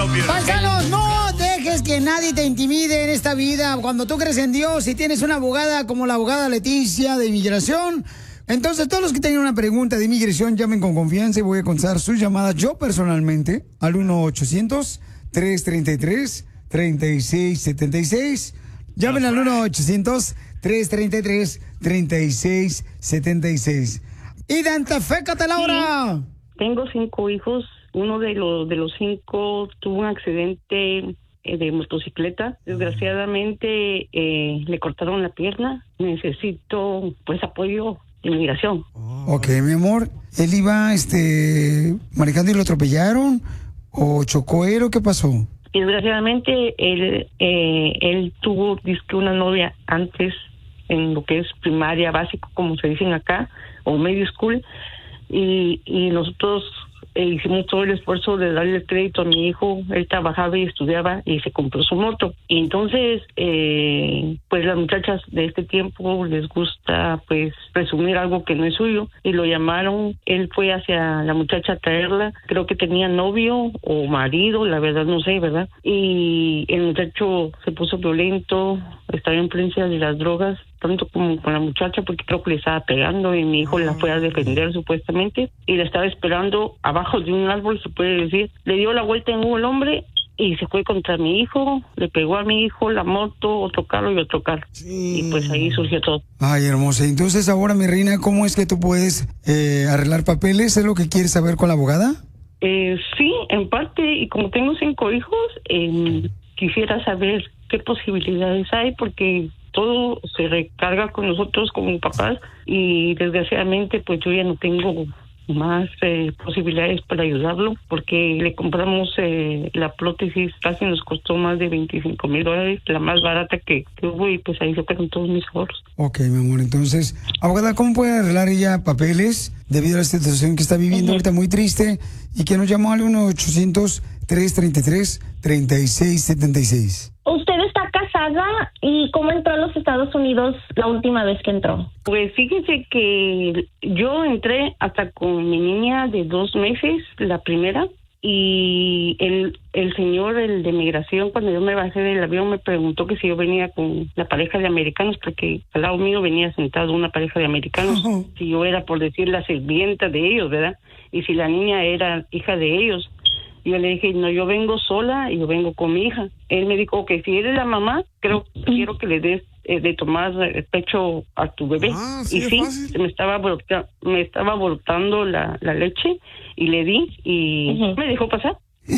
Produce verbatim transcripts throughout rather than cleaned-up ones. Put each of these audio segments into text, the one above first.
Paisanos, no dejes que nadie te intimide en esta vida. Cuando tú crees en Dios y tienes una abogada como la abogada Leticia de inmigración, entonces todos los que tengan una pregunta de inmigración llamen con confianza y voy a contestar sus llamadas yo personalmente al uno ochocientos, tres treinta y tres, treinta y seis setenta y seis. Llamen al uno ochocientos, tres treinta y tres, treinta y seis setenta y seis. Identifícate, Laura. Sí, tengo cinco hijos. Uno de los de los cinco tuvo un accidente eh, de motocicleta. Desgraciadamente eh, le cortaron la pierna. Necesito pues apoyo de inmigración. Ok, mi amor. ¿Él iba este manejando y lo atropellaron? ¿O chocó él o qué pasó? Desgraciadamente él eh, él tuvo disque una novia antes en lo que es primaria, básico, como se dicen acá, o medio school, y, y nosotros eh, hicimos todo el esfuerzo de darle el crédito a mi hijo. Él trabajaba y estudiaba y se compró su moto. Y entonces, eh, pues las muchachas de este tiempo les gusta pues presumir algo que no es suyo, y lo llamaron. Él fue hacia la muchacha a traerla. Creo que tenía novio o marido, la verdad no sé, ¿verdad? Y el muchacho se puso violento, estaba en influencia de las drogas, tanto como con la muchacha, porque creo que le estaba pegando, y mi hijo la fue a defender supuestamente, y la estaba esperando abajo de un árbol, se puede decir. Le dio la vuelta en un hombre y se fue contra mi hijo, le pegó a mi hijo, la moto, otro carro y otro carro. Sí. Y pues ahí surgió todo. Ay, hermosa. Entonces ahora, mi reina, ¿cómo es que tú puedes eh, arreglar papeles? ¿Es lo que quieres saber con la abogada? Eh, sí, en parte, y como tengo cinco hijos, eh, quisiera saber qué posibilidades hay, porque todo se recarga con nosotros como papás, y desgraciadamente pues yo ya no tengo más eh, posibilidades para ayudarlo, porque le compramos eh, la prótesis, casi nos costó más de veinticinco mil dólares, la más barata que, que hubo, y pues ahí se fueron todos mis ahorros. Ok, mi amor, entonces, abogada, ¿cómo puede arreglar ella papeles debido a la situación que está viviendo uh-huh. ahorita muy triste, y que nos llamó al uno ochocientos, tres treinta y tres, treinta y seis setenta y seis? ¿Usted está casada y cómo entró a los Estados Unidos la última vez que entró? Pues fíjense que yo entré hasta con mi niña de dos meses, la primera, y el, el señor, el de migración, cuando yo me bajé del avión, me preguntó que si yo venía con la pareja de americanos, porque al lado mío venía sentado una pareja de americanos, uh-huh. si yo era, por decir, la sirvienta de ellos, ¿verdad? Y si la niña era hija de ellos. Yo le dije, no, yo vengo sola y yo vengo con mi hija. Él me dijo, que si eres la mamá, creo quiero que le des eh, de tomar el pecho a tu bebé. Ah, ¿sí y sí, fácil? me estaba brota, me estaba brotando la, la leche, y le di, y uh-huh. me dejó pasar.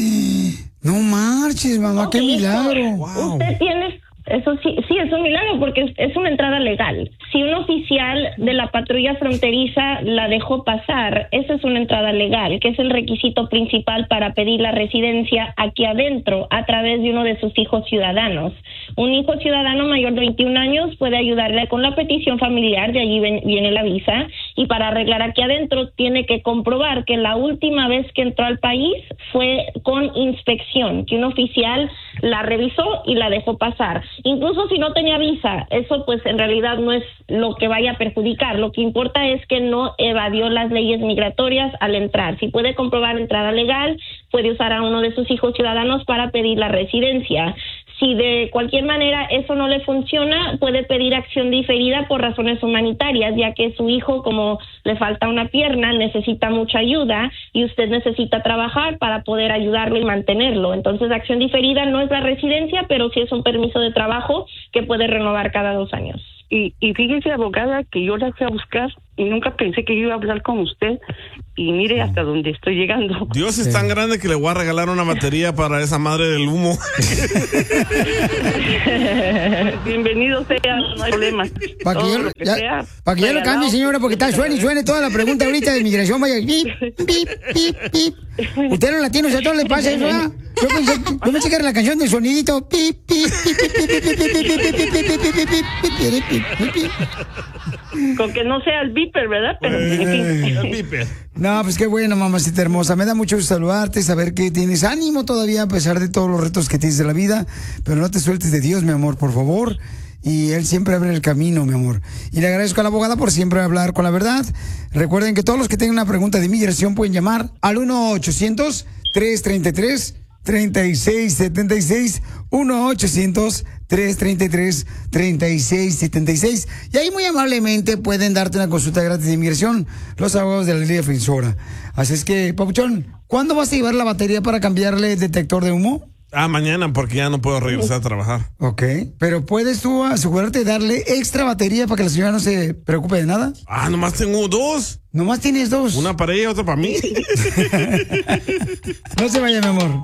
No marches, mamá, okay, qué milagro. Wow. Usted tiene... Eso sí, sí, es un milagro, porque es una entrada legal. Si un oficial de la patrulla fronteriza la dejó pasar, esa es una entrada legal, que es el requisito principal para pedir la residencia aquí adentro a través de uno de sus hijos ciudadanos. Un hijo ciudadano mayor de veintiún años puede ayudarle con la petición familiar, de allí ven, viene la visa, y para arreglar aquí adentro tiene que comprobar que la última vez que entró al país fue con inspección, que un oficial la revisó y la dejó pasar. Incluso si no tenía visa, eso pues en realidad no es lo que vaya a perjudicar. Lo que importa es que no evadió las leyes migratorias al entrar. Si puede comprobar entrada legal, puede usar a uno de sus hijos ciudadanos para pedir la residencia. Si de cualquier manera eso no le funciona, puede pedir acción diferida por razones humanitarias, ya que su hijo, como le falta una pierna, necesita mucha ayuda, y usted necesita trabajar para poder ayudarlo y mantenerlo. Entonces, acción diferida no es la residencia, pero sí es un permiso de trabajo que puede renovar cada dos años. Y, y fíjese, abogada, que yo la fui a buscar y nunca pensé que yo iba a hablar con usted, y mire hasta dónde estoy llegando. Dios es tan grande que le voy a regalar una batería para esa madre del humo. Bienvenido sea, no hay problema. Para que, yo, que, ya, pa que ya lo cambie, señora, porque está suene y suene toda la pregunta ahorita de inmigración. Vaya, pip, pip, pip, pip. Usted no latino, o sea, todo le pasa eso, ¿verdad? Yo pensé, yo pensé que era la canción del sonidito. Pip, pip, pip, pip, pip, pip, pip, pip, pip, pip. Con que no sea el beeper, ¿verdad? Pero, en fin. El beeper. No, pues qué bueno, mamacita hermosa. Me da mucho gusto saludarte, saber que tienes ánimo todavía a pesar de todos los retos que tienes de la vida. Pero no te sueltes de Dios, mi amor, por favor. Y Él siempre abre el camino, mi amor. Y le agradezco a la abogada por siempre hablar con la verdad. Recuerden que todos los que tengan una pregunta de inmigración pueden llamar al uno ochocientos, tres treinta y tres, treinta y seis setenta y seis, uno ochocientos, trescientos treinta y tres, treinta y seis setenta y seis. Y ahí muy amablemente pueden darte una consulta gratis de inmigración los abogados de la Liga Defensora. Así es que, Papuchón, ¿cuándo vas a llevar la batería para cambiarle el detector de humo? Ah, mañana, porque ya no puedo regresar a trabajar. Ok, pero ¿puedes tú asegurarte de darle extra batería para que la señora no se preocupe de nada? Ah, nomás tengo dos. ¿Nomás tienes dos? Una para ella y otra para mí. No se vaya, mi amor.